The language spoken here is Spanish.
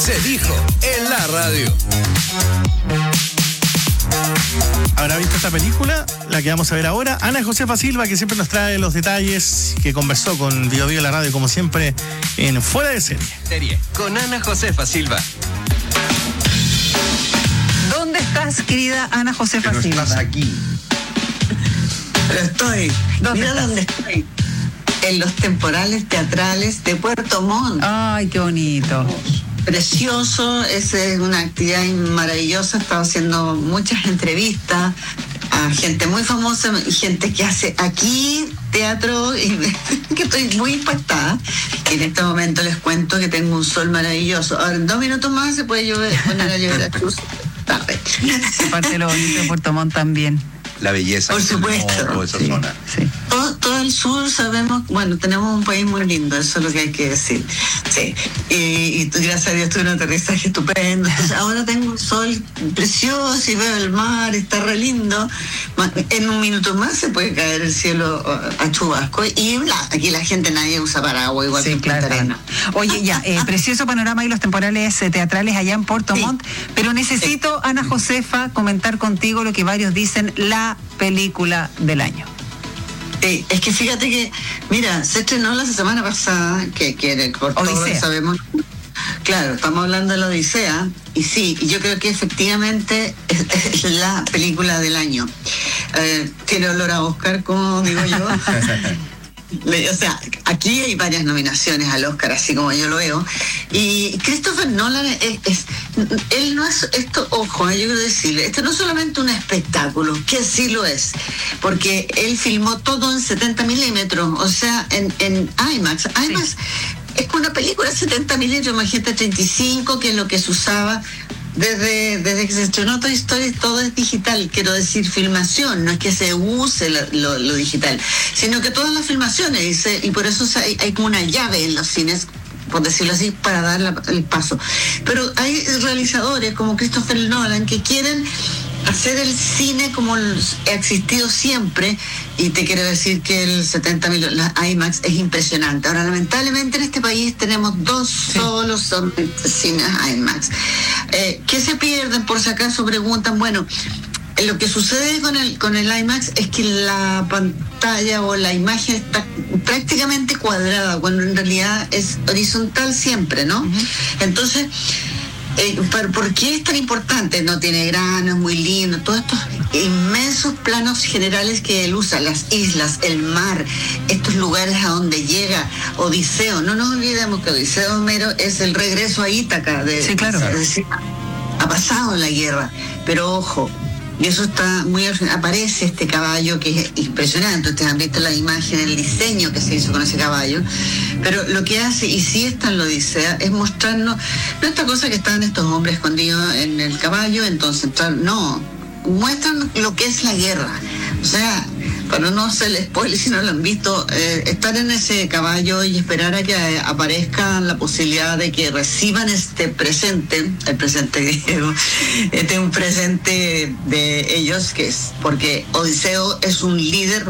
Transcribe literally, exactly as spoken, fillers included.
Se dijo en la radio. ¿Habrá visto esta película? La que vamos a ver ahora. Ana Josefa Silva, que siempre nos trae los detalles, que conversó con Bio Bio la radio, como siempre, en Fuera de Serie. Serie con Ana Josefa Silva. ¿Dónde estás, querida Ana Josefa Pero Silva? estás aquí. Pero estoy. ¿Dónde Mira estás? dónde estoy. En los temporales teatrales de Puerto Montt. Ay, qué bonito. Precioso, esa es una actividad maravillosa. He estado haciendo muchas entrevistas a gente muy famosa y gente que hace aquí teatro y que estoy muy impactada. Y en este momento les cuento que tengo un sol maravilloso. Ahora, en dos minutos más se puede llover, poner a llover a cruz. Tarde. Aparte de lo bonito de Puerto Montt también. La belleza Por del supuesto. morro, esa Sí, zona. sí. Todo, todo el sur sabemos, bueno, tenemos un país muy lindo, eso es lo que hay que decir. Sí. Y, y gracias a Dios tuve un aterrizaje estupendo. Entonces, ahora tengo un sol precioso y veo el mar, está re lindo. En un minuto más se puede caer el cielo a chubasco. Y la, aquí la gente, nadie usa paraguas, igual Sí, que en Punta claro. Arenas. Oye, ya, eh, precioso panorama y los temporales eh, teatrales allá en Puerto Sí. Montt, pero necesito, Ana Josefa, comentar contigo lo que varios dicen, la película del año. Sí, es que fíjate que, mira, se estrenó la semana pasada, que, que por todo lo que Odisea. sabemos. Claro, estamos hablando de la Odisea, y sí, yo creo que efectivamente es, es la película del año. Eh, tiene olor a Oscar, como digo yo. Le- O sea, aquí hay varias nominaciones al Oscar, así como yo lo veo. Y Christopher Nolan es, es- él no es esto, ojo, eh, yo quiero decirle, esto no es solamente un espectáculo, que sí lo es, porque él filmó todo en setenta milímetros, o sea, en, en IMAX. IMAX es una película de setenta milímetros, imagínate treinta y cinco, que es lo que se usaba. Desde, desde que se estrenó Toy Story, todo es digital, quiero decir filmación, no es que se use lo, lo- lo digital, sino que todas las filmaciones, y, se- y por eso se- hay, hay como una llave en los cines, por decirlo así, para dar la- el paso. Pero hay realizadores como Christopher Nolan que quieren hacer el cine como ha existido siempre, y te quiero decir que el setenta mil, la IMAX es impresionante. Ahora, lamentablemente en este país tenemos dos solos son cines IMAX. Eh, ¿Qué se pierden? Por si acaso preguntan, bueno, lo que sucede con el con el IMAX es que la pantalla o la imagen está prácticamente cuadrada, cuando en realidad es horizontal siempre, ¿no? Entonces, Eh, pero ¿por qué es tan importante? No tiene granos, muy lindo, todos estos inmensos planos generales que él usa, las islas, el mar, estos lugares a donde llega Odiseo. No nos olvidemos que Odiseo Homero es el regreso a Ítaca. De, Sí, claro. Es decir, ha pasado la guerra, pero ojo, y eso está muy al final, aparece este caballo que es impresionante. Ustedes han visto la imagen, el diseño que se hizo con ese caballo, pero lo que hace, y sí está en la Odisea, es mostrarnos, no esta cosa que están estos hombres escondidos en el caballo, entonces, no, muestran lo que es la guerra. O sea, para no hacer spoiler si no lo han visto, eh, estar en ese caballo y esperar a que eh, aparezca la posibilidad de que reciban este presente, el presente griego, este es un presente de ellos, que es porque Odiseo es un líder